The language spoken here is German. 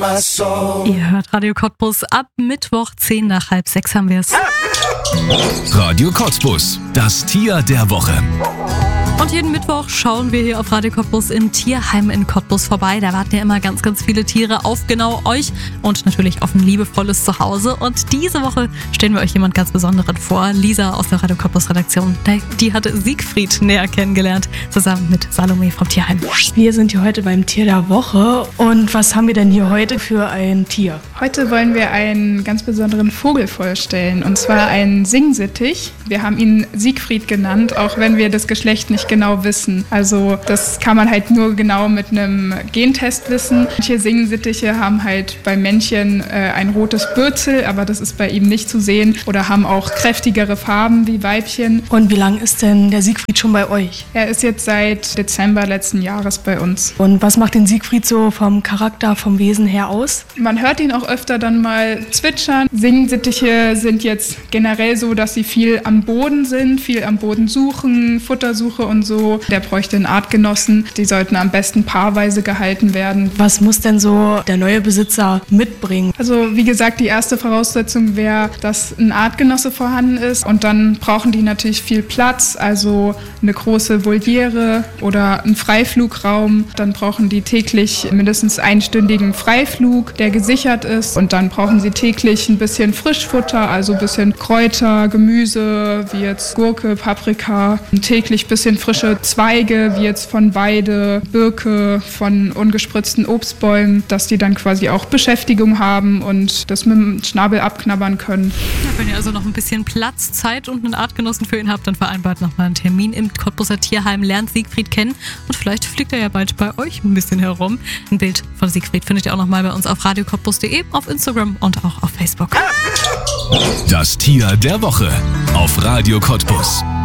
Ihr hört Radio Cottbus. Ab Mittwoch 5:10 haben wir es. Radio Cottbus, das Tier der Woche. Und jeden Mittwoch schauen wir hier auf Radio Cottbus im Tierheim in Cottbus vorbei. Da warten ja immer ganz, ganz viele Tiere auf genau euch und natürlich auf ein liebevolles Zuhause. Und diese Woche stellen wir euch jemand ganz Besonderen vor. Lisa aus der Radio Cottbus Redaktion. Die hat Siegfried näher kennengelernt, zusammen mit Salome vom Tierheim. Wir sind hier heute beim Tier der Woche. Und was haben wir denn hier heute für ein Tier? Heute wollen wir einen ganz besonderen Vogel vorstellen, und zwar einen Singsittich. Wir haben ihn Siegfried genannt, auch wenn wir das Geschlecht nicht genau wissen. Also das kann man halt nur genau mit einem Gentest wissen. Manche Singsittiche haben halt bei Männchen ein rotes Bürzel, aber das ist bei ihm nicht zu sehen, oder haben auch kräftigere Farben wie Weibchen. Und wie lange ist denn der Siegfried schon bei euch? Er ist jetzt seit Dezember letzten Jahres bei uns. Und was macht den Siegfried so vom Charakter, vom Wesen her aus? Man hört ihn auch öfter dann mal zwitschern. Singsittiche sind jetzt generell so, dass sie viel am Boden sind, viel am Boden suchen, Futtersuche und so. Der bräuchte einen Artgenossen. Die sollten am besten paarweise gehalten werden. Was muss denn so der neue Besitzer mitbringen? Also wie gesagt, die erste Voraussetzung wäre, dass ein Artgenosse vorhanden ist. Und dann brauchen die natürlich viel Platz, also eine große Voliere oder einen Freiflugraum. Dann brauchen die täglich mindestens einstündigen Freiflug, der gesichert ist. Und dann brauchen sie täglich ein bisschen Frischfutter, also ein bisschen Kräuter, Gemüse, wie jetzt Gurke, Paprika. Und täglich ein bisschen frische Zweige, wie jetzt von Weide, Birke, von ungespritzten Obstbäumen, dass die dann quasi auch Beschäftigung haben und das mit dem Schnabel abknabbern können. Ja, wenn ihr also noch ein bisschen Platz, Zeit und einen Artgenossen für ihn habt, dann vereinbart nochmal einen Termin im Cottbuser Tierheim, lernt Siegfried kennen und vielleicht fliegt er ja bald bei euch ein bisschen herum. Ein Bild von Siegfried findet ihr auch nochmal bei uns auf radiocottbus.de, auf Instagram und auch auf Facebook. Das Tier der Woche auf Radio Cottbus.